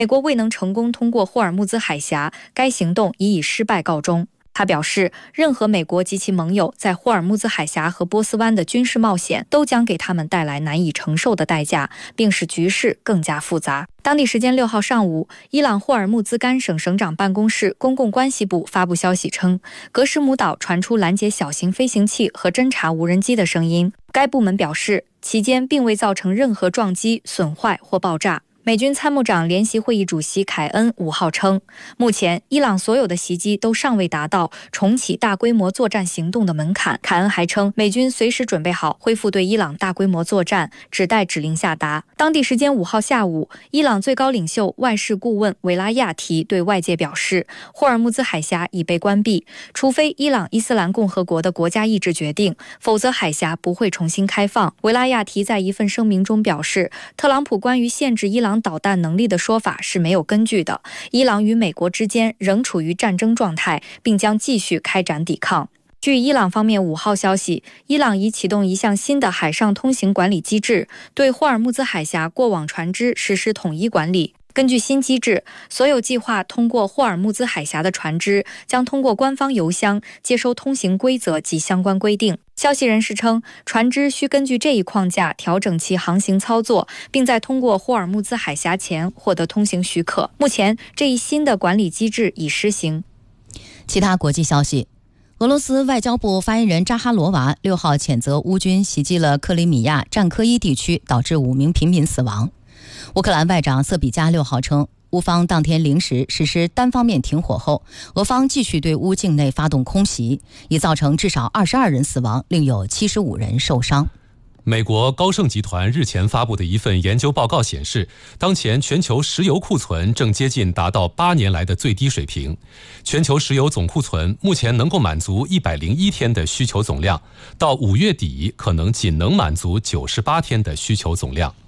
美国未能成功通过霍尔木兹海峡，该行动已以失败告终。他表示，任何美国及其盟友在霍尔木兹海峡和波斯湾的军事冒险都将给他们带来难以承受的代价，并使局势更加复杂。当地时间6号上午，伊朗霍尔木兹干省省长办公室公共关系部发布消息称，格什姆岛传出拦截小型飞行器和侦察无人机的声音。该部门表示，期间并未造成任何撞击、损坏或爆炸。美军参谋长联席会议主席凯恩5号称，目前伊朗所有的袭击都尚未达到重启大规模作战行动的门槛。凯恩还称，美军随时准备好恢复对伊朗大规模作战，只待指令下达。当地时间5号下午，伊朗最高领袖外事顾问维拉亚提对外界表示，霍尔木兹海峡已被关闭，除非伊朗伊斯兰共和国的国家意志决定，否则海峡不会重新开放。维拉亚提在一份声明中表示，特朗普关于限制伊朗导弹能力的说法是没有根据的，伊朗与美国之间仍处于战争状态，并将继续开展抵抗。据伊朗方面5号消息，伊朗已启动一项新的海上通行管理机制，对霍尔木兹海峡过往船只实施统一管理。根据新机制，所有计划通过霍尔木兹海峡的船只将通过官方邮箱接收通行规则及相关规定。消息人士称，船只需根据这一框架调整其航行操作，并在通过霍尔木兹海峡前获得通行许可。目前，这一新的管理机制已施行。 其他国际消息，俄罗斯外交部发言人扎哈罗娃6号谴责乌军袭击了克里米亚战科伊地区，导致5名平民死亡。乌克兰外长瑟比加6号称，乌方当天零时实施单方面停火后，俄方继续对乌境内发动空袭，已造成至少22人死亡，另有75人受伤。 美国高盛集团日前发布的一份研究报告显示，当前全球石油库存正接近达到8年来的最低水平。全球石油总库存目前能够满足101天的需求总量，到5月底可能仅能满足98天的需求总量。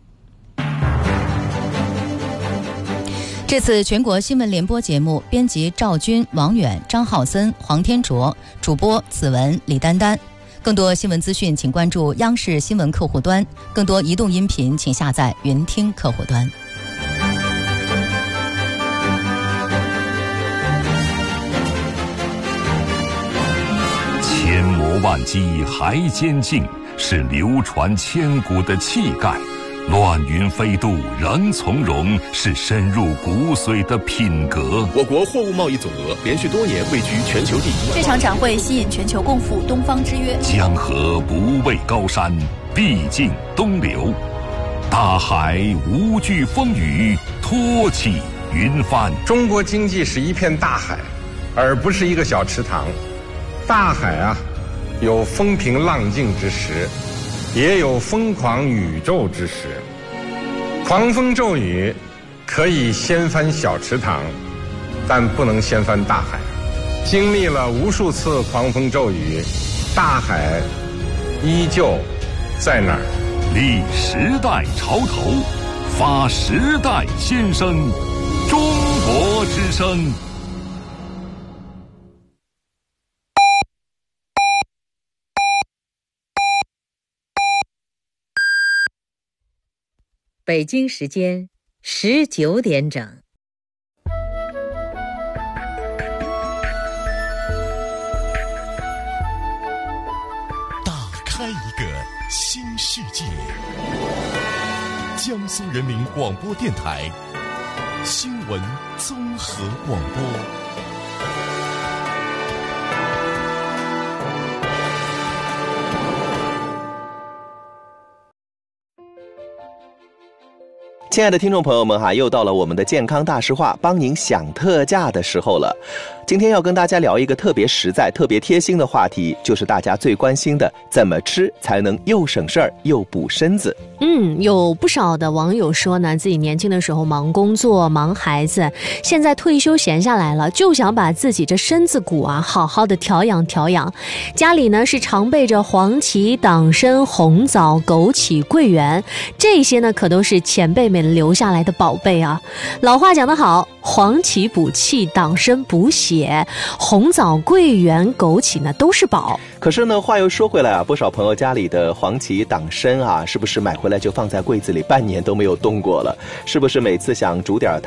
这次全国新闻联播节目，编辑赵军、王远、张浩森、黄天卓，主播子文、李丹丹。更多新闻资讯请关注央视新闻客户端，更多移动音频请下载云听客户端。 千磨万击还坚劲，是流传千古的气概。乱云飞渡仍从容，是深入骨髓的品格。 我国货物贸易总额连续多年位居全球第一。 这场展会吸引全球共赴东方之约。 江河不畏高山，必尽东流。大海无惧风雨，托起云帆。 中国经济是一片大海，而不是一个小池塘。大海啊，有风平浪静之时，也有疯狂宇宙之时。狂风骤雨可以掀翻小池塘，但不能掀翻大海。经历了无数次狂风骤雨，大海依旧在那儿。 立时代潮头，发时代先声，中国之声。 北京时间19点整。 打开一个新世界。江苏人民广播电台新闻综合广播。 亲爱的听众朋友们哈，又到了我们的健康大实话帮您享特价的时候了。今天要跟大家聊一个特别实在特别贴心的话题，就是大家最关心的，怎么吃才能又省事儿又补身子。 有不少的网友说呢，自己年轻的时候忙工作忙孩子，现在退休闲下来了，就想把自己这身子骨啊好好的调养调养。家里呢是常备着黄芪、党参、红枣、枸杞、桂圆，这些呢可都是前辈们留下来的宝贝啊。老话讲得好，黄芪补气，党参补血， 茄、红枣、桂圆、枸杞呢都是宝。 可是呢，话又说回来啊，不少朋友家里的黄芪、党参啊，是不是买回来就放在柜子里半年都没有动过了？是不是每次想煮点